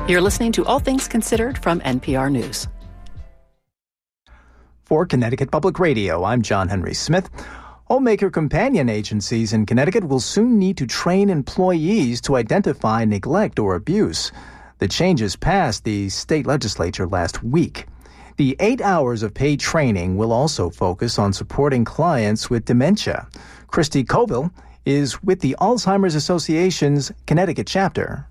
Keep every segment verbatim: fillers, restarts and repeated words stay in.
You're listening to All Things Considered from N P R News. For Connecticut Public Radio, I'm John Henry Smith. Homemaker companion agencies in Connecticut will soon need to train employees to identify neglect or abuse. The changes passed the state legislature last week. The eight hours of paid training will also focus on supporting clients with dementia. Christy Colville is with the Alzheimer's Association's Connecticut chapter.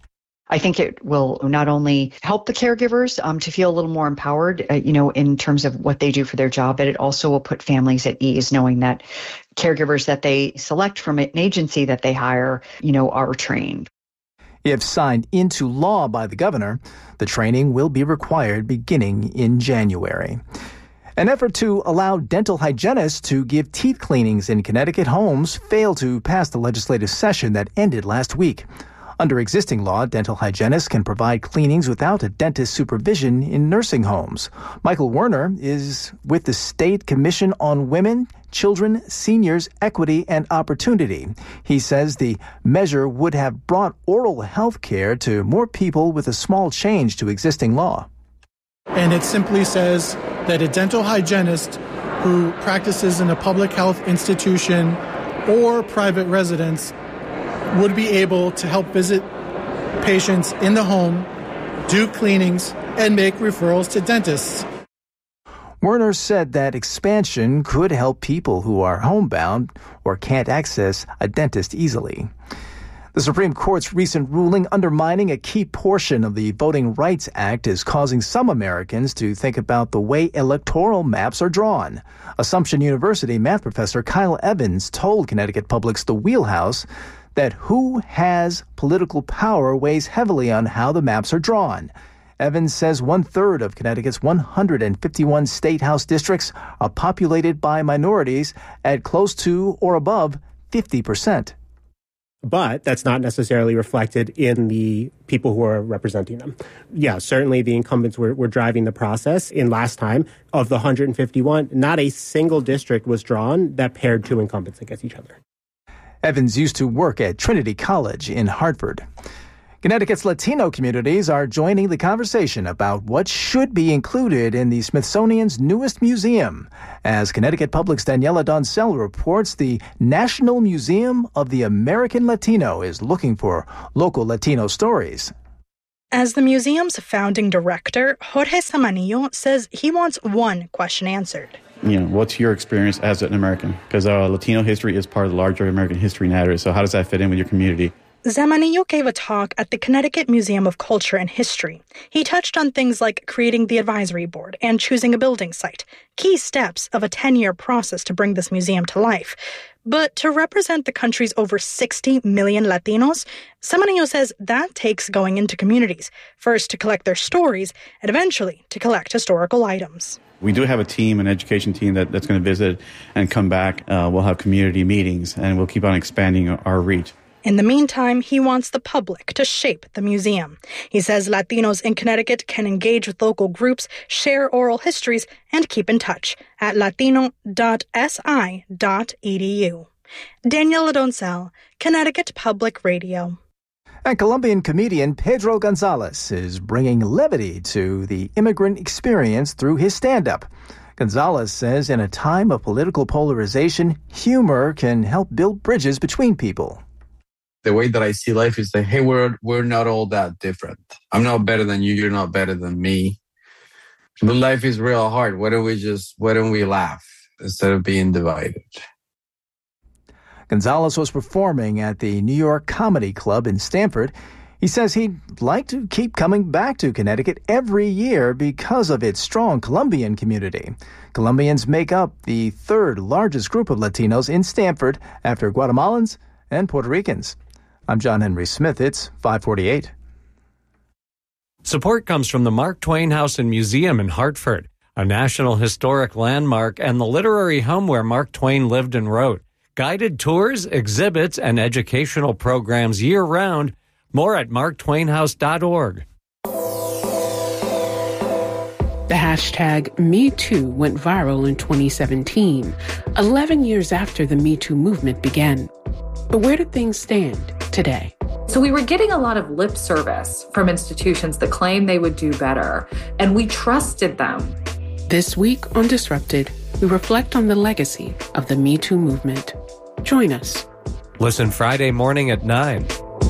I think it will not only help the caregivers um, to feel a little more empowered, uh, you know, in terms of what they do for their job, but it also will put families at ease knowing that caregivers that they select from an agency that they hire, you know, are trained. If signed into law by the governor, the training will be required beginning in January. An effort to allow dental hygienists to give teeth cleanings in Connecticut homes failed to pass the legislative session that ended last week. Under existing law, dental hygienists can provide cleanings without a dentist's supervision in nursing homes. Michael Werner is with the State Commission on Women, Children, Seniors, Equity, and Opportunity. He says the measure would have brought oral health care to more people with a small change to existing law. And it simply says that a dental hygienist who practices in a public health institution or private residence would be able to help visit patients in the home, do cleanings, and make referrals to dentists. Werner said that expansion could help people who are homebound or can't access a dentist easily. The Supreme Court's recent ruling undermining a key portion of the Voting Rights Act is causing some Americans to think about the way electoral maps are drawn. Assumption University math professor Kyle Evans told Connecticut Public's The Wheelhouse that who has political power weighs heavily on how the maps are drawn. Evans says one-third of Connecticut's one hundred fifty-one state house districts are populated by minorities at close to or above fifty percent. But that's not necessarily reflected in the people who are representing them. Yeah, certainly the incumbents were, were driving the process. In last time, of the one hundred fifty-one, not a single district was drawn that paired two incumbents against each other. Evans used to work at Trinity College in Hartford. Connecticut's Latino communities are joining the conversation about what should be included in the Smithsonian's newest museum. As Connecticut Public's Daniela Doncel reports, the National Museum of the American Latino is looking for local Latino stories. As the museum's founding director, Jorge Samanillo says he wants one question answered. You know, what's your experience as an American? Because uh, Latino history is part of the larger American history narrative. So how does that fit in with your community? Zamanillo gave a talk at the Connecticut Museum of Culture and History. He touched on things like creating the advisory board and choosing a building site, key steps of a ten-year process to bring this museum to life. But to represent the country's over sixty million Latinos, Zamanillo says that takes going into communities, first to collect their stories, and eventually to collect historical items. We do have a team, an education team that, that's going to visit and come back. Uh, we'll have community meetings, and we'll keep on expanding our reach. In the meantime, he wants the public to shape the museum. He says Latinos in Connecticut can engage with local groups, share oral histories, and keep in touch at latino dot s i dot e d u. Daniela Doncel, Connecticut Public Radio. And Colombian comedian Pedro Gonzalez is bringing levity to the immigrant experience through his stand-up. Gonzalez says in a time of political polarization, humor can help build bridges between people. The way that I see life is that, hey, we're we're not all that different. I'm not better than you. You're not better than me. But life is real hard. Why don't we just, why don't we laugh instead of being divided? Gonzalez was performing at the New York Comedy Club in Stamford. He says he'd like to keep coming back to Connecticut every year because of its strong Colombian community. Colombians make up the third largest group of Latinos in Stamford after Guatemalans and Puerto Ricans. I'm John Henry Smith. It's five forty-eight. Support comes from the Mark Twain House and Museum in Hartford, a National Historic Landmark and the literary home where Mark Twain lived and wrote. Guided tours, exhibits, and educational programs year-round. More at mark twain house dot org. The hashtag Me Too went viral in twenty seventeen, eleven years after the Me Too movement began. But where do things stand today? So we were getting a lot of lip service from institutions that claim they would do better, and we trusted them. This week on Disrupted, we reflect on the legacy of the Me Too movement. Join us. Listen Friday morning at nine.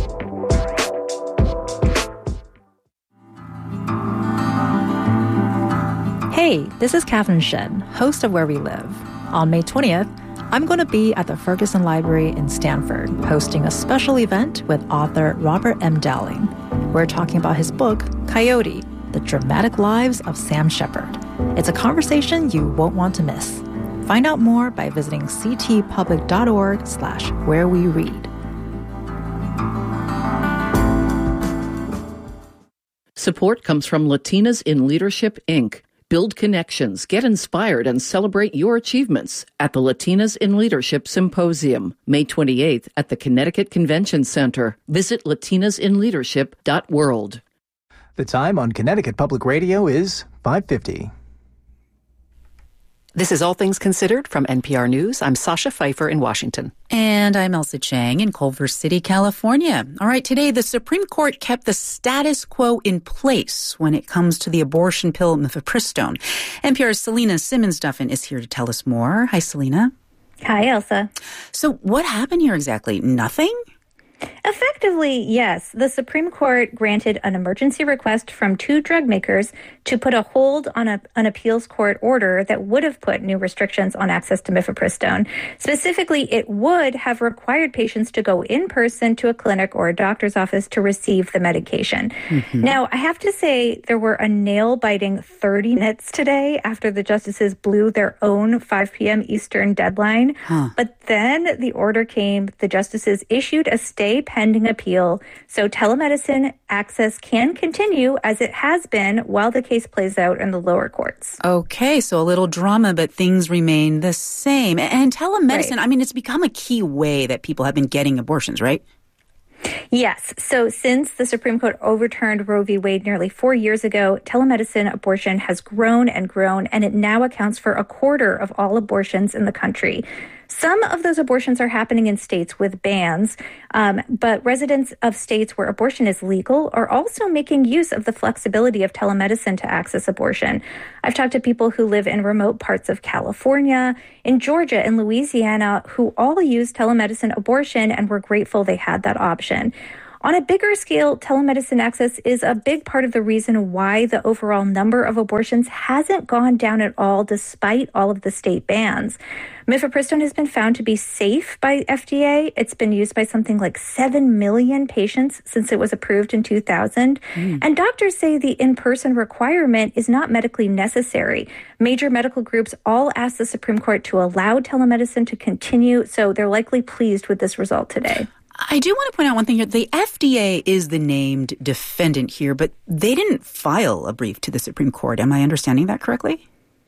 Hey, this is Catherine Shen, host of Where We Live. On May twentieth, I'm going to be at the Ferguson Library in Stanford, hosting a special event with author Robert M. Dowling. We're talking about his book, Coyote, The Dramatic Lives of Sam Shepard. It's a conversation you won't want to miss. Find out more by visiting ctpublic.org slash where we read. Support comes from Latinas in Leadership, Incorporated. Build connections, get inspired, and celebrate your achievements at the Latinas in Leadership Symposium, May twenty-eighth at the Connecticut Convention Center. Visit latinas in leadership dot world. The time on Connecticut Public Radio is five fifty. This is All Things Considered from N P R News. I'm Sasha Pfeiffer in Washington. And I'm Elsa Chang in Culver City, California. All right, today the Supreme Court kept the status quo in place when it comes to the abortion pill mifepristone. N P R's Selena Simmons-Duffin is here to tell us more. Hi, Selena. Hi, Elsa. So what happened here exactly? Nothing? Effectively, yes. The Supreme Court granted an emergency request from two drug makers to put a hold on a, an appeals court order that would have put new restrictions on access to mifepristone. Specifically, it would have required patients to go in person to a clinic or a doctor's office to receive the medication. Mm-hmm. Now, I have to say there were a nail-biting thirty minutes today after the justices blew their own five p.m. Eastern deadline. Huh. But then the order came, the justices issued a stay pending appeal, so telemedicine access can continue as it has been while the case plays out in the lower courts. Okay, so a little drama, but things remain the same. And telemedicine, right. I mean, it's become a key way that people have been getting abortions, right? Yes. So since the Supreme Court overturned Roe v. Wade nearly four years ago, telemedicine abortion has grown and grown, and it now accounts for a quarter of all abortions in the country. Some of those abortions are happening in states with bans, um, but residents of states where abortion is legal are also making use of the flexibility of telemedicine to access abortion. I've talked to people who live in remote parts of California, in Georgia, and Louisiana, who all use telemedicine abortion and were grateful they had that option. On a bigger scale, telemedicine access is a big part of the reason why the overall number of abortions hasn't gone down at all, despite all of the state bans. Mifepristone has been found to be safe by F D A. It's been used by something like seven million patients since it was approved in two thousand. Mm. And doctors say the in-person requirement is not medically necessary. Major medical groups all asked the Supreme Court to allow telemedicine to continue, so they're likely pleased with this result today. I do want to point out one thing here. The F D A is the named defendant here, but they didn't file a brief to the Supreme Court. Am I understanding that correctly?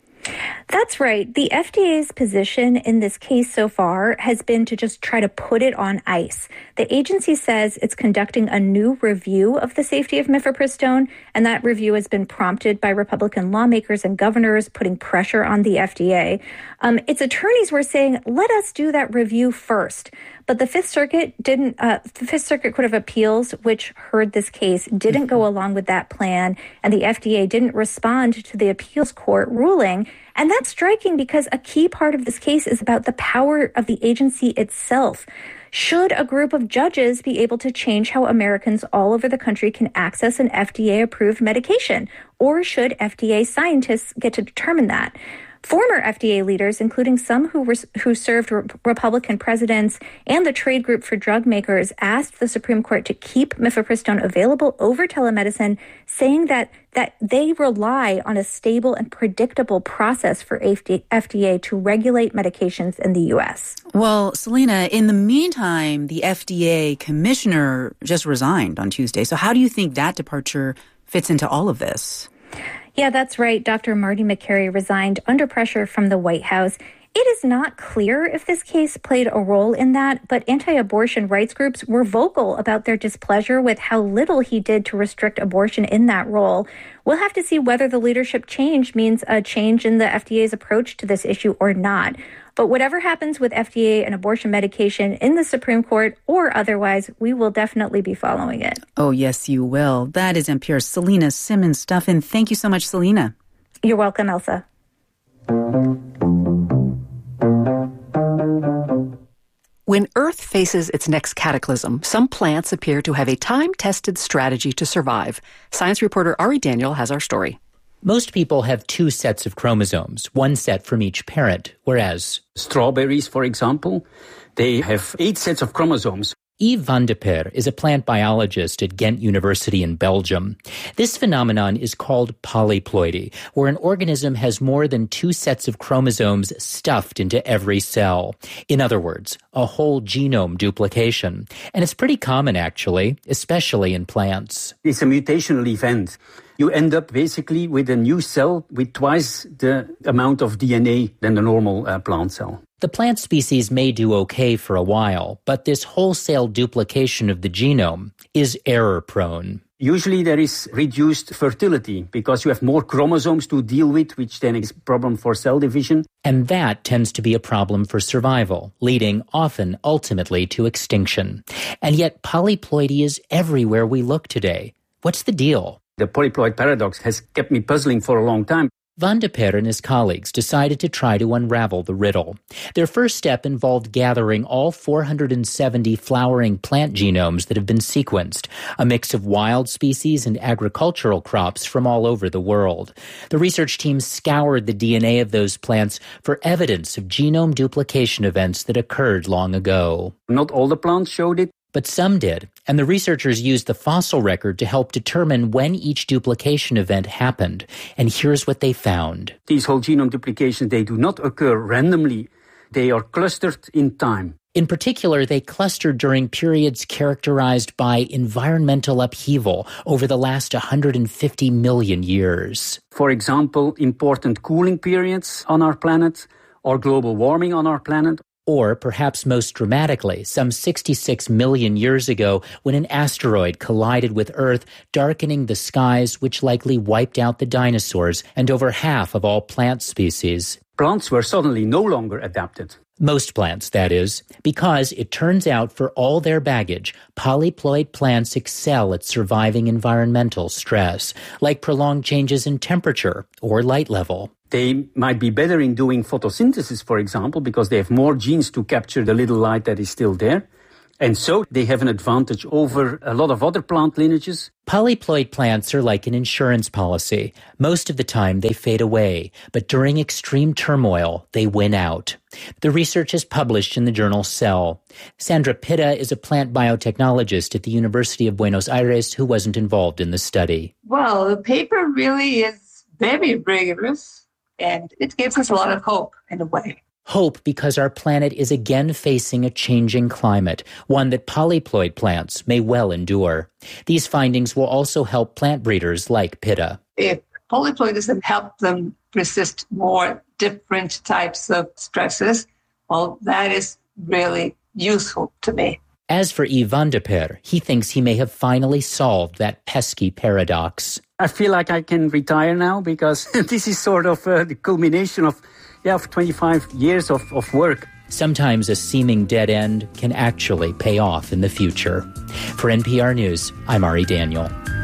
That's right. The F D A's position in this case so far has been to just try to put it on ice. The agency says it's conducting a new review of the safety of mifepristone, and that review has been prompted by Republican lawmakers and governors putting pressure on the F D A. Um, its attorneys were saying, let us do that review first. But the Fifth Circuit didn't, uh, the Fifth Circuit Court of Appeals, which heard this case, didn't go along with that plan, and the F D A didn't respond to the appeals court ruling. And that's striking because a key part of this case is about the power of the agency itself. Should a group of judges be able to change how Americans all over the country can access an F D A-approved medication? Or should F D A scientists get to determine that? Former F D A leaders, including some who were, who served re- Republican presidents and the Trade Group for Drug Makers, asked the Supreme Court to keep mifepristone available over telemedicine, saying that that they rely on a stable and predictable process for F D A to regulate medications in the U S. Well, Selena, in the meantime, the F D A commissioner just resigned on Tuesday. So how do you think that departure fits into all of this? Yeah, that's right. Doctor Marty Makary resigned under pressure from the White House. It is not clear if this case played a role in that, but anti-abortion rights groups were vocal about their displeasure with how little he did to restrict abortion in that role. We'll have to see whether the leadership change means a change in the F D A's approach to this issue or not. But whatever happens with F D A and abortion medication in the Supreme Court or otherwise, we will definitely be following it. Oh, yes, you will. That is N P R's Selena Simmons-Duffin. Thank you so much, Selena. You're welcome, Elsa. When Earth faces its next cataclysm, some plants appear to have a time-tested strategy to survive. Science reporter Ari Daniel has our story. Most people have two sets of chromosomes, one set from each parent, whereas strawberries, for example, they have eight sets of chromosomes. Yves van de Per is a plant biologist at Ghent University in Belgium. This phenomenon is called polyploidy, where an organism has more than two sets of chromosomes stuffed into every cell. In other words, a whole genome duplication. And it's pretty common, actually, especially in plants. It's a mutational event. You end up basically with a new cell with twice the amount of D N A than the normal uh, plant cell. The plant species may do okay for a while, but this wholesale duplication of the genome is error-prone. Usually there is reduced fertility because you have more chromosomes to deal with, which then is a problem for cell division. And that tends to be a problem for survival, leading often ultimately to extinction. And yet polyploidy is everywhere we look today. What's the deal? The polyploid paradox has kept me puzzling for a long time. Van de Per and his colleagues decided to try to unravel the riddle. Their first step involved gathering all four hundred seventy flowering plant genomes that have been sequenced, a mix of wild species and agricultural crops from all over the world. The research team scoured the D N A of those plants for evidence of genome duplication events that occurred long ago. Not all the plants showed it. But some did, and the researchers used the fossil record to help determine when each duplication event happened. And here's what they found. These whole genome duplications, they do not occur randomly. They are clustered in time. In particular, they clustered during periods characterized by environmental upheaval over the last one hundred fifty million years. For example, important cooling periods on our planet, or global warming on our planet. Or, perhaps most dramatically, some sixty-six million years ago when an asteroid collided with Earth, darkening the skies, which likely wiped out the dinosaurs and over half of all plant species. Plants were suddenly no longer adapted. Most plants, that is, because it turns out for all their baggage, polyploid plants excel at surviving environmental stress, like prolonged changes in temperature or light level. They might be better in doing photosynthesis, for example, because they have more genes to capture the little light that is still there. And so they have an advantage over a lot of other plant lineages. Polyploid plants are like an insurance policy. Most of the time they fade away, but during extreme turmoil, they win out. The research is published in the journal Cell. Sandra Pitta is a plant biotechnologist at the University of Buenos Aires who wasn't involved in the study. Well, the paper really is very rigorous, and it gives us a lot of hope in a way. Hope because our planet is again facing a changing climate, one that polyploid plants may well endure. These findings will also help plant breeders like Pitta. If polyploidism helps them resist more different types of stresses, well, that is really useful to me. As for Yves van de Per, he thinks he may have finally solved that pesky paradox. I feel like I can retire now because this is sort of uh, the culmination of, yeah, of twenty-five years of, of work. Sometimes a seeming dead end can actually pay off in the future. For N P R News, I'm Ari Daniel.